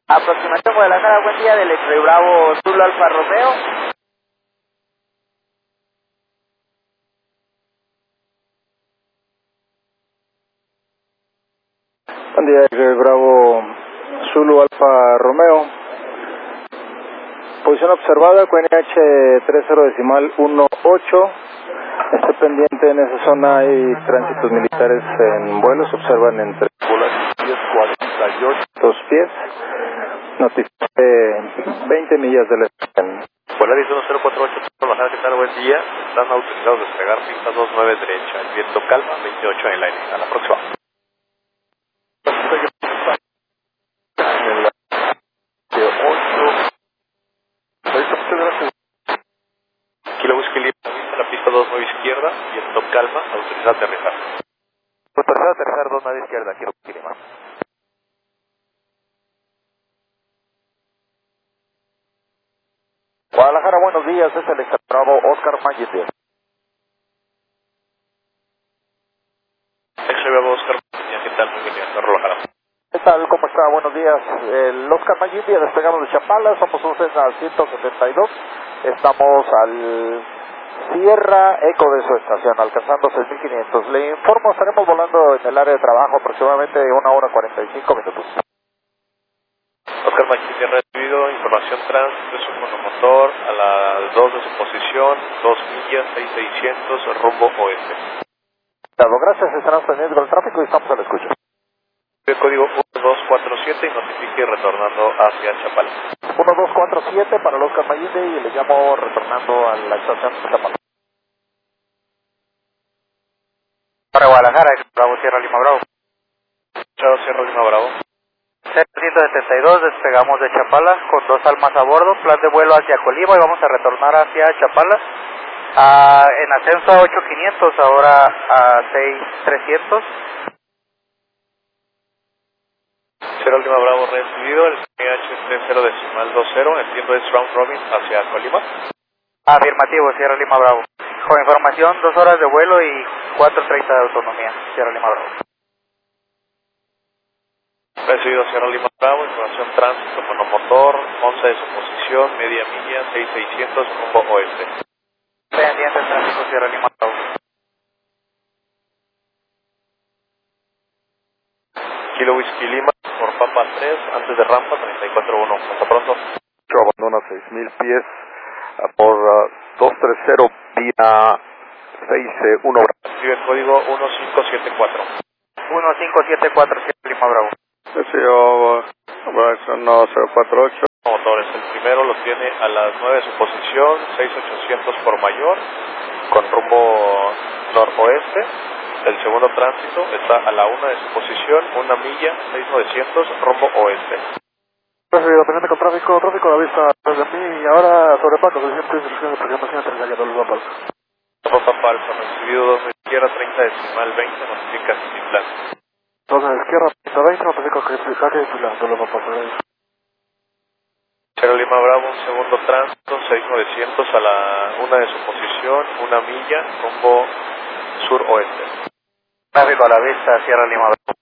Aproximación Guadalajara, buen día del X-Ray Bravo Zulu Alfa Romeo. Buen día, X-Ray Bravo Zulu Alfa Romeo. Posición observada, QNH 30.18. Esté pendiente, en esa zona hay tránsitos militares en vuelo, se observan entre 10-48 pies. Notifique 20 millas de la estación. Vuela 11048, Guadalajara, ¿qué tal? Buen día. Están autorizados a despegar pista 29 derecha. El viento calma, 28 en el aire. A la próxima. Kilo Whisky Lima, en la pista 29 izquierda, viento calma, autorizado a aterrizar. Autorizado a aterrizar 29 izquierda, Kilo Whisky Lima. Guadalajara, buenos días, es el X-Ray Bravo Oscar Mayetti. X-Ray Bravo Oscar, ¿qué tal? Muy bien, Guadalajara. ¿Qué tal? ¿Cómo está? Buenos días. El Oscar Mayetti, despegamos de Chapala, somos un Cessna 172. Estamos al Sierra Eco de su estación, alcanzando 6500. Le informo, estaremos volando en el área de trabajo aproximadamente 1 hora 45 minutos. Oscar Mayetti ha recibido información tránsito de su monomotor a las 2 de su posición, 2 millas, 6600, rumbo oeste. Gracias, estarán pendientes del tráfico y estamos a la escucha. El código 1247 y notifique retornando hacia Chapala. 1247 para el Oscar Mayetti y le llamo retornando a la estación de Chapala. Para Guadalajara, Bravo Sierra Lima Bravo. Chao, Sierra Lima Bravo. 172, despegamos de Chapala con 2 almas a bordo, plan de vuelo hacia Colima y vamos a retornar hacia Chapala. En ascenso a 8500, ahora a 6300. Sierra Lima Bravo recibido, el PH 30.20, entiendo es round robin hacia Colima. Afirmativo, Sierra Lima Bravo. Con información, 2 horas de vuelo y 4:30 de autonomía, Sierra Lima Bravo. Recibido Sierra Lima Bravo, información tránsito, monomotor, 11 de su posición, media milla, 6600, rumbo oeste. Pendiente el tráfico, Sierra Lima Bravo. Kilo Whisky Lima, por Papa 3, antes de rampa, 341. Hasta pronto. Yo abandono 6000 pies por 230 vía 61. Recibe el código 1574. 1574, Sierra Lima Bravo. Deseo Bryson 048. Motores, el primero lo tiene a las 9 de su posición, 6800 por mayor, con rumbo noroeste. El segundo tránsito está a la 1 de su posición, 1 milla, 6900, rumbo oeste. Recibido, pendiente con tráfico a la vista desde mí y ahora sobre Paco, suficiente instrucción de presentación terciaria de los mapas. Papa Alfa, recibido 2 de izquierda, 30.20, notifica sin plan. 2 de izquierda, 20, notifico que plan de los mapas. Sierra Lima Bravo, un segundo tránsito, 6900 a la 1 de su posición, 1 milla, rumbo sur-oeste. Tráfico a la vista, Sierra Lima Bravo.